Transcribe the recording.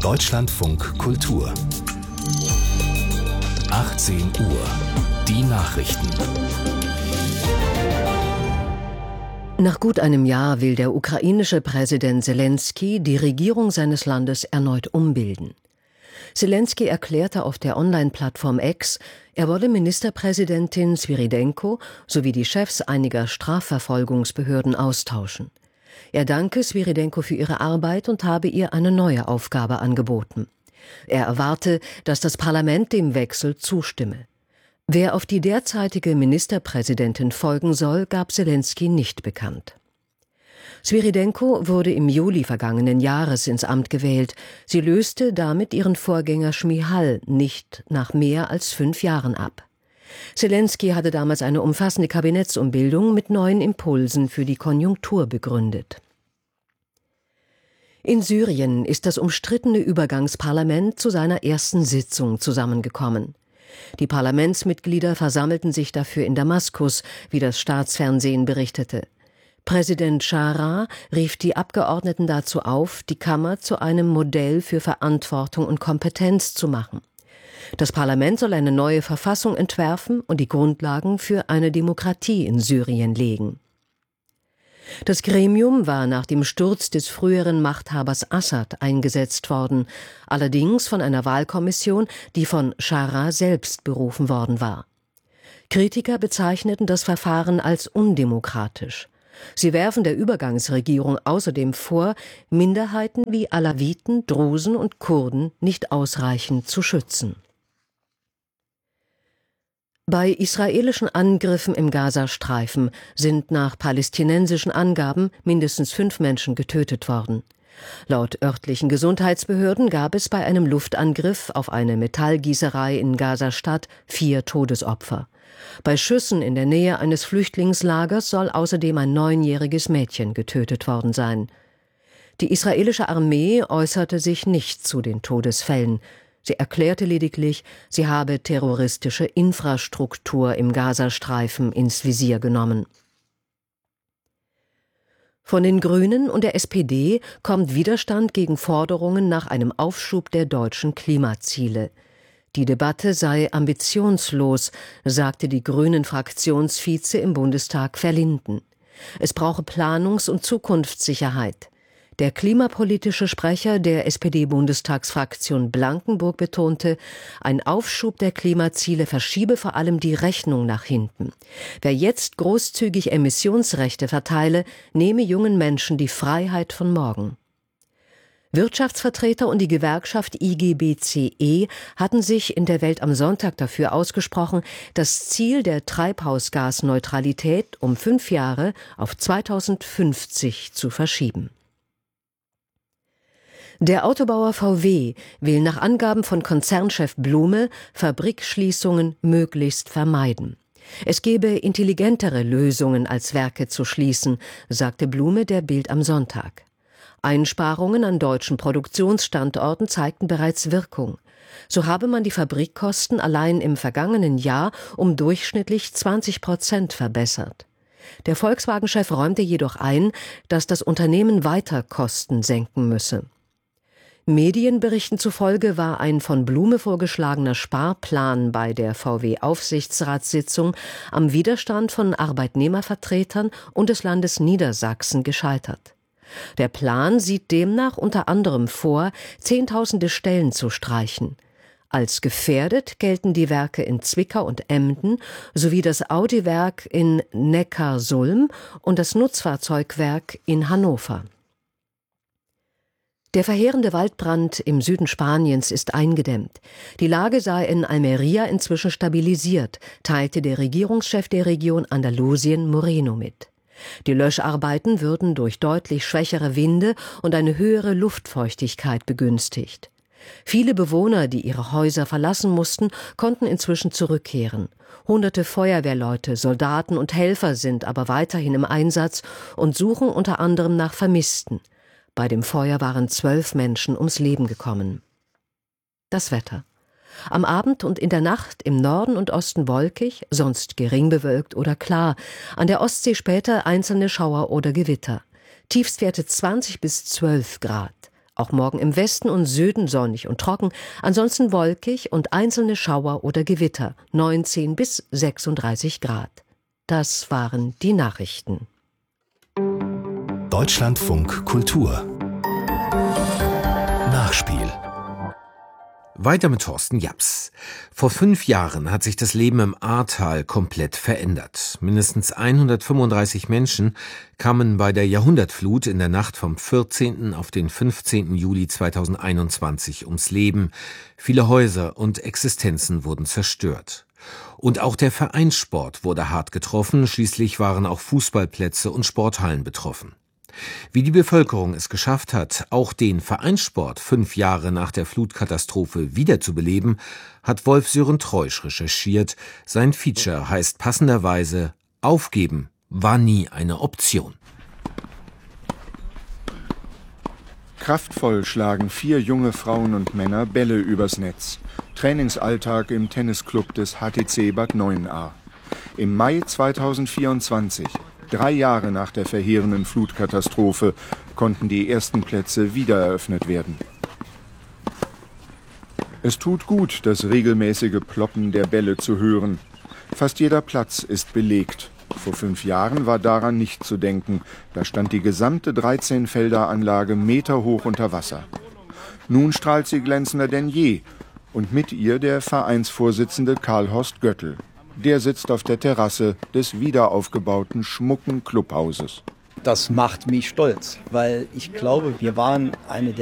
Deutschlandfunk Kultur 18 Uhr. Die Nachrichten. Nach gut einem Jahr will der ukrainische Präsident Selenskyj die Regierung seines Landes erneut umbilden. Selenskyj erklärte auf der Online-Plattform X, er wolle Ministerpräsidentin Svyrydenko sowie die Chefs einiger Strafverfolgungsbehörden austauschen. Er danke Svyrydenko für ihre Arbeit und habe ihr eine neue Aufgabe angeboten. Er erwarte, dass das Parlament dem Wechsel zustimme. Wer auf die derzeitige Ministerpräsidentin folgen soll, gab Selenskyj nicht bekannt. Svyrydenko wurde im Juli vergangenen Jahres ins Amt gewählt. Sie löste damit ihren Vorgänger Šmyhal nicht nach mehr als 5 Jahren ab. Selenskyj hatte damals eine umfassende Kabinettsumbildung mit neuen Impulsen für die Konjunktur begründet. In Syrien ist das umstrittene Übergangsparlament zu seiner ersten Sitzung zusammengekommen. Die Parlamentsmitglieder versammelten sich dafür in Damaskus, wie das Staatsfernsehen berichtete. Präsident Shaara rief die Abgeordneten dazu auf, die Kammer zu einem Modell für Verantwortung und Kompetenz zu machen. Das Parlament soll eine neue Verfassung entwerfen und die Grundlagen für eine Demokratie in Syrien legen. Das Gremium war nach dem Sturz des früheren Machthabers Assad eingesetzt worden, allerdings von einer Wahlkommission, die von Shaara selbst berufen worden war. Kritiker bezeichneten das Verfahren als undemokratisch. Sie werfen der Übergangsregierung außerdem vor, Minderheiten wie Alawiten, Drusen und Kurden nicht ausreichend zu schützen. Bei israelischen Angriffen im Gazastreifen sind nach palästinensischen Angaben mindestens 5 Menschen getötet worden. Laut örtlichen Gesundheitsbehörden gab es bei einem Luftangriff auf eine Metallgießerei in Gazastadt 4 Todesopfer. Bei Schüssen in der Nähe eines Flüchtlingslagers soll außerdem ein 9-jähriges Mädchen getötet worden sein. Die israelische Armee äußerte sich nicht zu den Todesfällen. Sie erklärte lediglich, sie habe terroristische Infrastruktur im Gazastreifen ins Visier genommen. Von den Grünen und der SPD kommt Widerstand gegen Forderungen nach einem Aufschub der deutschen Klimaziele. Die Debatte sei ambitionslos, sagte die Grünen-Fraktionsvize im Bundestag Verlinden. Es brauche Planungs- und Zukunftssicherheit. Der klimapolitische Sprecher der SPD-Bundestagsfraktion Blankenburg betonte, ein Aufschub der Klimaziele verschiebe vor allem die Rechnung nach hinten. Wer jetzt großzügig Emissionsrechte verteile, nehme jungen Menschen die Freiheit von morgen. Wirtschaftsvertreter und die Gewerkschaft IG BCE hatten sich in der Welt am Sonntag dafür ausgesprochen, das Ziel der Treibhausgasneutralität um 5 Jahre auf 2050 zu verschieben. Der Autobauer VW will nach Angaben von Konzernchef Blume Fabrikschließungen möglichst vermeiden. Es gebe intelligentere Lösungen als Werke zu schließen, sagte Blume der Bild am Sonntag. Einsparungen an deutschen Produktionsstandorten zeigten bereits Wirkung. So habe man die Fabrikkosten allein im vergangenen Jahr um durchschnittlich 20% verbessert. Der Volkswagen-Chef räumte jedoch ein, dass das Unternehmen weiter Kosten senken müsse. Medienberichten zufolge war ein von Blume vorgeschlagener Sparplan bei der VW-Aufsichtsratssitzung am Widerstand von Arbeitnehmervertretern und des Landes Niedersachsen gescheitert. Der Plan sieht demnach unter anderem vor, Zehntausende Stellen zu streichen. Als gefährdet gelten die Werke in Zwickau und Emden sowie das Audi-Werk in Neckarsulm und das Nutzfahrzeugwerk in Hannover. Der verheerende Waldbrand im Süden Spaniens ist eingedämmt. Die Lage sei in Almería inzwischen stabilisiert, teilte der Regierungschef der Region Andalusien Moreno mit. Die Löscharbeiten würden durch deutlich schwächere Winde und eine höhere Luftfeuchtigkeit begünstigt. Viele Bewohner, die ihre Häuser verlassen mussten, konnten inzwischen zurückkehren. Hunderte Feuerwehrleute, Soldaten und Helfer sind aber weiterhin im Einsatz und suchen unter anderem nach Vermissten. Bei dem Feuer waren 12 Menschen ums Leben gekommen. Das Wetter. Am Abend und in der Nacht im Norden und Osten wolkig, sonst gering bewölkt oder klar. An der Ostsee später einzelne Schauer oder Gewitter. Tiefstwerte 20 bis 12 Grad. Auch morgen im Westen und Süden sonnig und trocken, ansonsten wolkig und einzelne Schauer oder Gewitter, 19 bis 36 Grad. Das waren die Nachrichten. Deutschlandfunk Kultur Nachspiel. Weiter mit Thorsten Japs. Vor 5 Jahren hat sich das Leben im Ahrtal komplett verändert. Mindestens 135 Menschen kamen bei der Jahrhundertflut in der Nacht vom 14. auf den 15. Juli 2021 ums Leben. Viele Häuser und Existenzen wurden zerstört. Und auch der Vereinssport wurde hart getroffen. Schließlich waren auch Fußballplätze und Sporthallen betroffen. Wie die Bevölkerung es geschafft hat, auch den Vereinssport 5 Jahre nach der Flutkatastrophe wiederzubeleben, hat Wolf-Sören Treusch recherchiert. Sein Feature heißt passenderweise »Aufgeben war nie eine Option«. Kraftvoll schlagen 4 junge Frauen und Männer Bälle übers Netz. Trainingsalltag im Tennisclub des HTC Bad Neuenahr. Im Mai 2024, 3 Jahre nach der verheerenden Flutkatastrophe, konnten die ersten Plätze wieder eröffnet werden. Es tut gut, das regelmäßige Ploppen der Bälle zu hören. Fast jeder Platz ist belegt. Vor 5 Jahren war daran nicht zu denken. Da stand die gesamte 13-Felder-Anlage meterhoch unter Wasser. Nun strahlt sie glänzender denn je. Und mit ihr der Vereinsvorsitzende Karl-Horst Göttl. Der sitzt auf der Terrasse des wiederaufgebauten schmucken Clubhauses. Das macht mich stolz, weil ich glaube, wir waren eine der